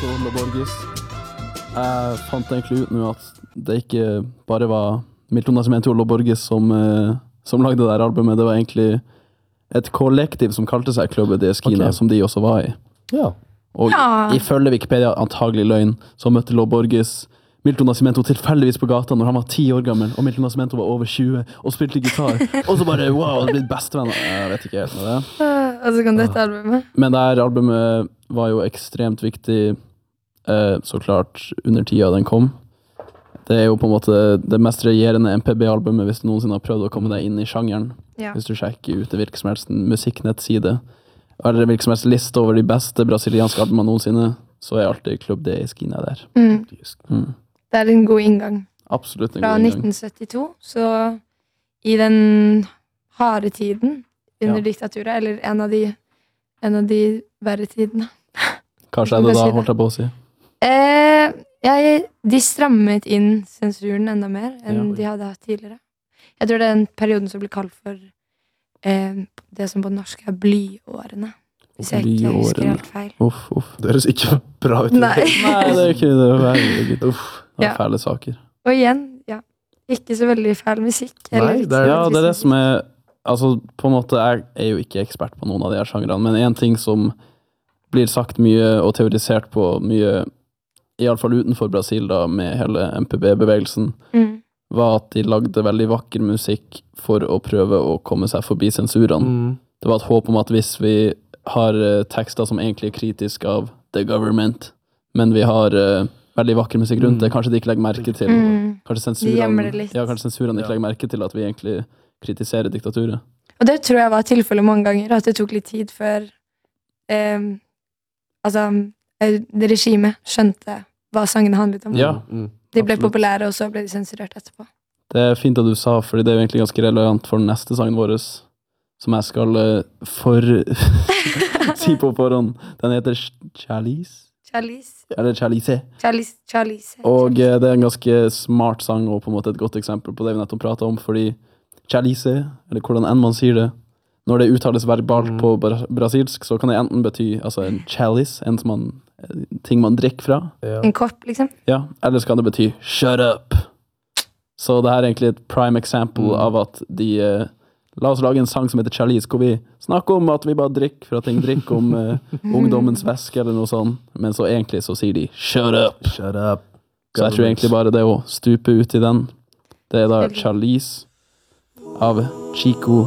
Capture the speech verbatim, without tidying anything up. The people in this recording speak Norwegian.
Nascimento og Lo Borges. Jeg fant egentlig ut nå at det ikke bare var Milton Nascimento og Lo Borges som, eh, som lagde det der albumet. Det var egentlig et kollektiv som kalte seg Club de Esquina, Ok. som de også var i. Ja. Og Ja. ifølge Wikipedia antagelig løgn, så møtte Lo Borges Milton Nascimento tilfeldigvis på gata når han var ti år gammel, og Milton Nascimento var over tjue og spilte gitar. Og så bare, wow, det ble bestevenner. Jeg vet ikke helt med det. Og så kom dette albumet. Men det her albumet var jo ekstremt viktig, eh, så klart, under tida den kom. Det er jo på en måte det mest regjerende M P B-albumet hvis du noensinne har prøvd å komme deg inn i sjangeren. Ja. Hvis du sjekker ut det virksomhets musikknettside, eller virksomhets liste over de beste brasilianske albumene noensinne, så er alltid Club de Esquina der. Mm. Mm. Det er en god inngang. Absolutt en Fra god inngang. nitten syttito, så i den harde tiden under Ja. diktaturet, eller en av de, en av de verre tidene. Kanskje er det da, holdt jeg på å si. Eh, jeg, de strammet inn sensuren enda mer enn Ja. de hadde hatt tidligere. Jeg tror det er den perioden som blir kalt for eh, det som på norsk er blyårene. Hvis jeg ikke husker Blyårene. helt feil. Uff, uff. Det høres ikke bra ut. Nei. Nei, det er ikke det. Herregud, uff. Det er Ja. fæle saker. Og igjen, ja, ikke så veldig feil musikk. Nei, eller det er- Ja, det er det som er Altså, på en måte, jeg er jo ikke ekspert på noen av de her sjangrene, men en ting som blir sagt mye og teorisert på mye, i alle fall utenfor Brasil da, med hele M P B-bevegelsen, Mm. var at de lagde veldig vakker musikk for å prøve å komme seg forbi sensurene. Mm. Det var et håp om at hvis vi har eh, tekster som egentlig er kritisk av the government, men vi har eh, veldig vakker musikk rundt det, kanskje de ikke legger merke til Mm. Kanskje De gjemmer sensurene, det litt. ja, kanskje sensurene Ja. ikke legger merke til at vi egentlig kritiserer diktaturet. Og det tror jeg var tilfellet mange ganger, at det tok litt tid før eh, altså, eh, det regimet skjønte hva sangene handlet om. Ja. Mm. De ble absolutt. populære, og så ble de sensurert etterpå. Det er fint at du sa, fordi det er jo egentlig ganske relevant for den neste sangen vår, som jeg skal eh, for... si på forhånd. Den heter Chalice, Chalice, eller Chalice. Chalice, Chalice. Og eh, det er en ganske smart sang, og på en måte et godt eksempel på det vi nettopp pratet om, fordi Chalice, eller hvordan enn man sier det, når det uttales verbalt Mm. på bra brasilsk, så kan det enten bety altså en chalice, en som man, ting man drikker fra, Ja. En kopp, liksom. ja, eller så kan det bety shut up. Så det her er egentlig et prime example Mm. av at de eh, la oss lage en sang som heter Chalice, hvor vi snakker om at vi bare drikker fra ting, drikker om eh, ungdommens væske eller noe sånt, men så egentlig så sier de shut up. Shut up. Så jeg tror egentlig bare det å stupe ut i den, det er da Veldig. Chalice av Chico